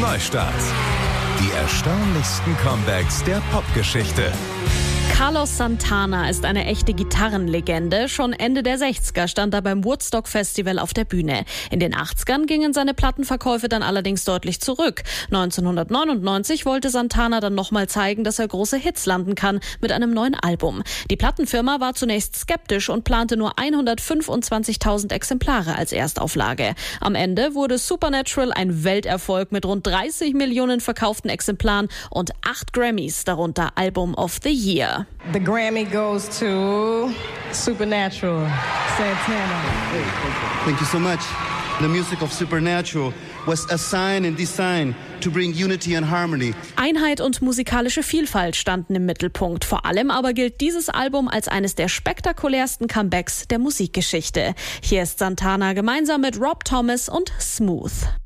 Neustart. Die erstaunlichsten Comebacks der Popgeschichte. Carlos Santana ist eine echte Gitarrenlegende. Schon Ende der 60er stand er beim Woodstock Festival auf der Bühne. In den 80ern gingen seine Plattenverkäufe dann allerdings deutlich zurück. 1999 wollte Santana dann nochmal zeigen, dass er große Hits landen kann mit einem neuen Album. Die Plattenfirma war zunächst skeptisch und plante nur 125.000 Exemplare als Erstauflage. Am Ende wurde Supernatural ein Welterfolg mit rund 30 Millionen verkauften Exemplaren und 8 Grammys, darunter Album of the Year. The Grammy goes to Supernatural, Santana. Thank you so much. The music of Supernatural was a sign and design to bring unity and harmony. Einheit und musikalische Vielfalt standen im Mittelpunkt. Vor allem aber gilt dieses Album als eines der spektakulärsten Comebacks der Musikgeschichte. Hier ist Santana gemeinsam mit Rob Thomas und Smooth.